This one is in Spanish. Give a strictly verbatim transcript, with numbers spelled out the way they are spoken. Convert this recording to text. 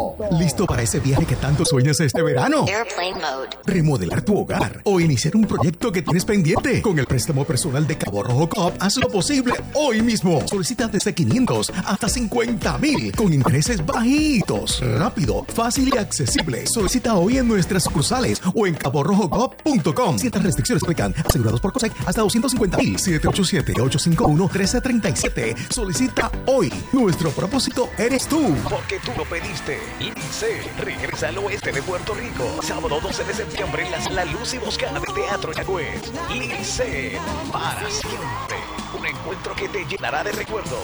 ¿Listo para ese viaje que tanto sueñas este verano? Airplane mode. ¿Remodelar tu hogar o iniciar un proyecto que tienes pendiente? Con el préstamo personal de Cabo Rojo Coop, haz lo posible hoy mismo. Solicita desde quinientos hasta cincuenta mil con intereses bajitos. Rápido, fácil y accesible. Solicita hoy en nuestras sucursales o en cabo rojo coop punto com. Ciertas restricciones aplican. Asegurados por COSEC hasta doscientos cincuenta mil. siete ocho siete, ocho cinco uno, uno tres tres siete. Solicita hoy. Nuestro propósito eres tú. Porque tú lo pediste. Lince regresa al oeste de Puerto Rico. Sábado doce de septiembre en las La Luz y Boscana del Teatro Yagüez. Lince para siempre. Un encuentro que te llenará de recuerdos,